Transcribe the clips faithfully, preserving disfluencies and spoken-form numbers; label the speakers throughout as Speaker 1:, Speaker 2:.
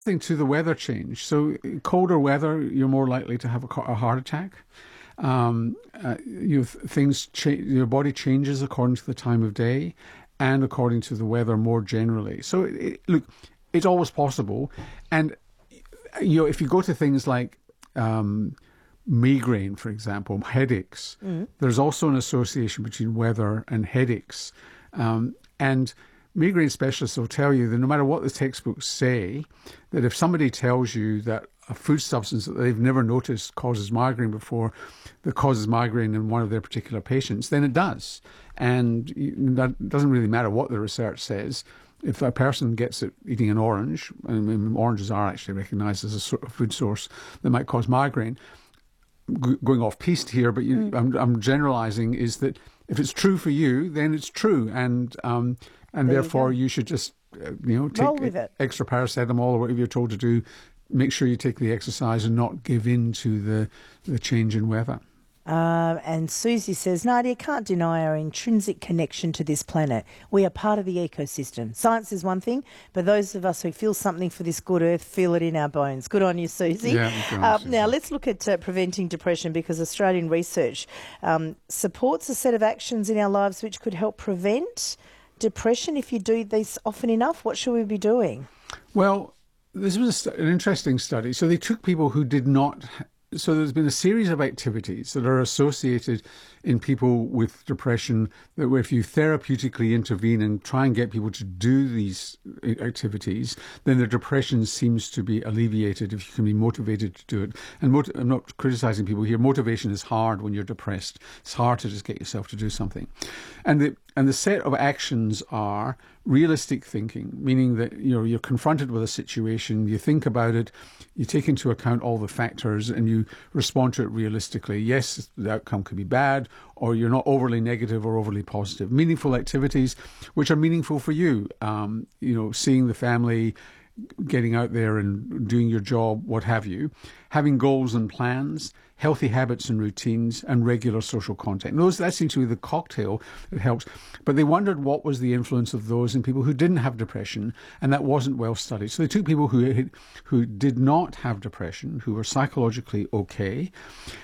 Speaker 1: thing to the weather change. So colder weather, you're more likely to have a, a heart attack. Um, uh, you things cha- your body changes according to the time of day and according to the weather more generally. So it, it, look, it's always possible. And you know, if you go to things like um, migraine, for example, headaches, mm. there's also an association between weather and headaches. Um, and migraine specialists will tell you that no matter what the textbooks say, that if somebody tells you that a food substance that they've never noticed causes migraine before, that causes migraine in one of their particular patients, then it does. And that doesn't really matter what the research says. If a person gets it eating an orange, and oranges are actually recognised as a sort of food source that might cause migraine, g- going off piste here, but you, mm. I'm, I'm generalising, is that if it's true for you, then it's true, and um, and there therefore you, you should just uh, you know take extra paracetamol or whatever you're told to do. Make sure you take the exercise and not give in to the the change in weather.
Speaker 2: Uh, and Susie says, Nadia, can't deny our intrinsic connection to this planet. We are part of the ecosystem. Science is one thing, but those of us who feel something for this good earth feel it in our bones. Good on you, Susie.
Speaker 1: Yeah,
Speaker 2: uh, now, let's look at uh, preventing depression, because Australian research um, supports a set of actions in our lives which could help prevent depression. If you do these often enough, what should we be doing?
Speaker 1: Well, this was an interesting study. So they took people who did not... So there's been a series of activities that are associated in people with depression that where if you therapeutically intervene and try and get people to do these activities, then their depression seems to be alleviated if you can be motivated to do it. And mot- I'm not criticizing people here. Motivation is hard when you're depressed. It's hard to just get yourself to do something. And the and the set of actions are realistic thinking, meaning that you know you're confronted with a situation, you think about it, you take into account all the factors, and you respond to it realistically. Yes, the outcome could be bad, or you're not overly negative or overly positive. Meaningful activities which are meaningful for you. Um, you know, seeing the family, getting out there and doing your job, what have you. Having goals and plans, healthy habits and routines, and regular social contact. And those, that seems to be the cocktail that helps. But they wondered what was the influence of those in people who didn't have depression, and that wasn't well studied. So they took people who had, who did not have depression, who were psychologically okay,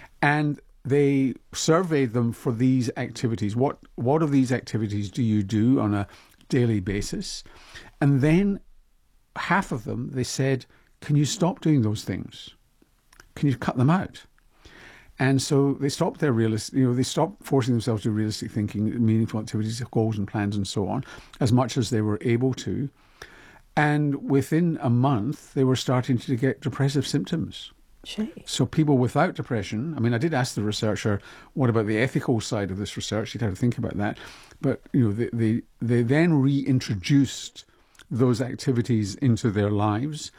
Speaker 1: and they surveyed them for these activities. What what of these activities do you do on a daily basis? And then half of them, they said, can you stop doing those things? Can you cut them out? And so they stopped their realistic, you know, they stopped forcing themselves to realistic thinking, meaningful activities, goals and plans and so on, as much as they were able to. And within a month, they were starting to get depressive symptoms.
Speaker 2: Gee.
Speaker 1: So people without depression, I mean, I did ask the researcher, what about the ethical side of this research? She'd had to think about that. But, you know, they, they, they then reintroduced those activities into their lives,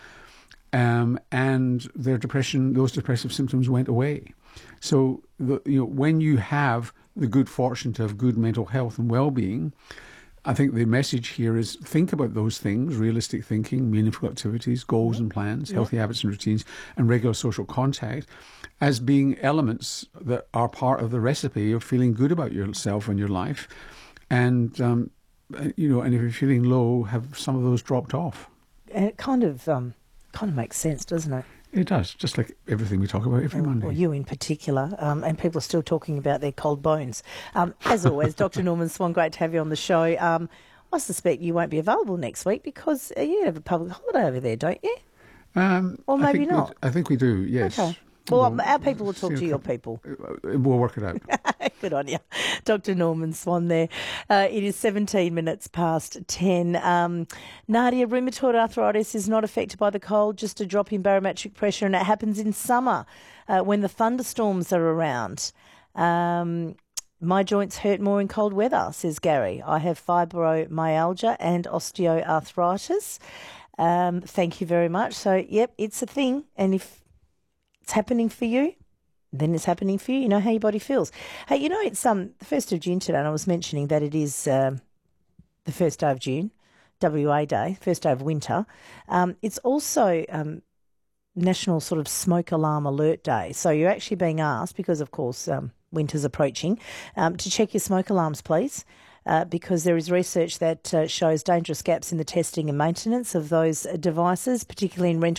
Speaker 1: um, and their depression, those depressive symptoms went away. So, the, you know, when you have the good fortune to have good mental health and well-being, I think the message here is think about those things, realistic thinking, meaningful activities, goals and plans, healthy yeah. habits and routines, and regular social contact as being elements that are part of the recipe of feeling good about yourself and your life. And, um, you know, and if you're feeling low, have some of those dropped off.
Speaker 2: And it kind of um, kind of makes sense, doesn't it?
Speaker 1: It does, just like everything we talk about every
Speaker 2: or,
Speaker 1: Monday.
Speaker 2: Or you in particular, um, and people are still talking about their cold bones. Um, as always, Doctor Norman Swan, great to have you on the show. Um, I suspect you won't be available next week because uh, you have a public holiday over there, don't you?
Speaker 1: Um,
Speaker 2: or maybe not.
Speaker 1: I think we do, yes.
Speaker 2: Okay. Well, well, our people will talk to your people.
Speaker 1: We'll work it out.
Speaker 2: Good on you. Doctor Norman Swan there. Uh, it is seventeen minutes past ten. Um, Nadia, rheumatoid arthritis is not affected by the cold, just a drop in barometric pressure, and it happens in summer uh, when the thunderstorms are around. Um, my joints hurt more in cold weather, says Gary. I have fibromyalgia and osteoarthritis. Um, thank you very much. So, yep, it's a thing. And if it's happening for you, then it's happening for you. You know how your body feels. Hey, you know, it's um the first of June today, and I was mentioning that it is um, the first day of June, W A Day, first day of winter. Um, it's also um, National sort of Smoke Alarm Alert Day. So you're actually being asked, because of course um, winter's approaching, um, to check your smoke alarms, please. uh, because there is research that uh, shows dangerous gaps in the testing and maintenance of those devices, particularly in rental